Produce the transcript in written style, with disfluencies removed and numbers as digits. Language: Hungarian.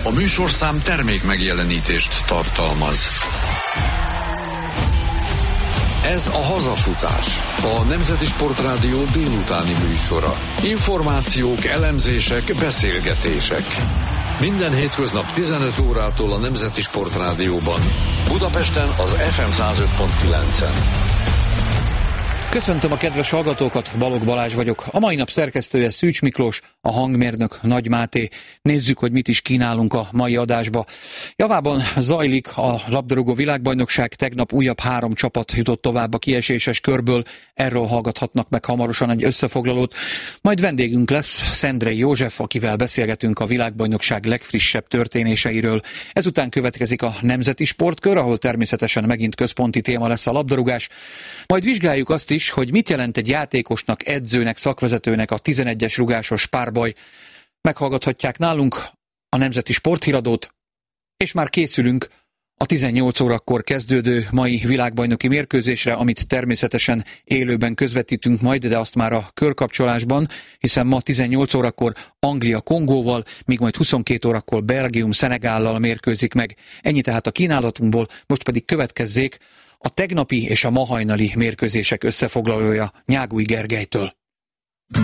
A műsorszám termék megjelenítést tartalmaz. Ez a Hazafutás, a Nemzeti Sportrádió délutáni műsora. Információk, elemzések, beszélgetések. Minden hétköznap 15 órától a Nemzeti Sportrádióban. Budapesten az FM 105.9-en. Köszöntöm a kedves hallgatókat, Balogh Balázs vagyok. A mai nap szerkesztője Szűcs Miklós, a hangmérnök Nagy Máté. Nézzük, hogy mit is kínálunk a mai adásba. Javában zajlik a labdarúgó világbajnokság, tegnap újabb 3 csapat jutott tovább a kieséses körből. Erről hallgathatnak meg hamarosan egy összefoglalót. Majd vendégünk lesz Szendrei József, akivel beszélgetünk a világbajnokság legfrissebb történéseiről. Ezután következik a Nemzeti Sportkör, ahol természetesen megint központi téma lesz a labdarúgás. Majd vizsgáljuk azt is, hogy mit jelent egy játékosnak, edzőnek, szakvezetőnek a 11-es rugásos párbaj. Meghallgathatják nálunk a Nemzeti Sporthíradót, és már készülünk a 18 órakor kezdődő mai világbajnoki mérkőzésre, amit természetesen élőben közvetítünk majd, de azt már a körkapcsolásban, hiszen ma 18 órakor Anglia Kongóval, míg majd 22 órakor Belgium Szenegállal mérkőzik meg. Ennyi tehát a kínálatunkból, most pedig következzék a tegnapi és a ma hajnali mérkőzések összefoglalója Nyágúj Gergelytől.